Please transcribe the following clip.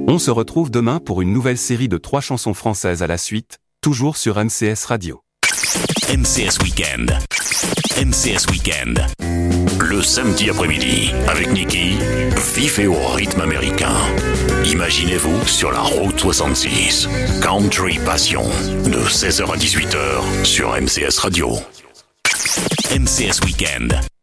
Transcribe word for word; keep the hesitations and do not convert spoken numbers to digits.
On se retrouve demain pour une nouvelle série de trois chansons françaises à la suite, toujours sur M C S Radio. M C S Weekend. M C S Weekend. Le samedi après-midi, avec Niki, vif et au rythme américain. Imaginez-vous sur la route soixante-six. Country Passion, de seize heures à dix-huit heures sur M C S Radio. M C S Weekend.